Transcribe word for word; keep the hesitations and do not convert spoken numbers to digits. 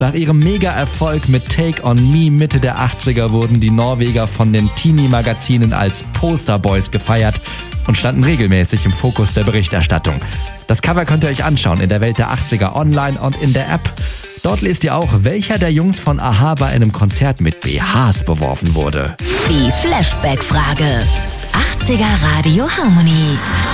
Nach ihrem Mega-Erfolg mit Take On Me Mitte der achtziger wurden die Norweger von den Teenie-Magazinen als Posterboys gefeiert und standen regelmäßig im Fokus der Berichterstattung. Das Cover könnt ihr euch anschauen in der Welt der achtziger online und in der App. Dort lest ihr auch, welcher der Jungs von a-ha bei einem Konzert mit B Hs beworfen wurde. Die Flashback-Frage. achtziger Radio Harmony.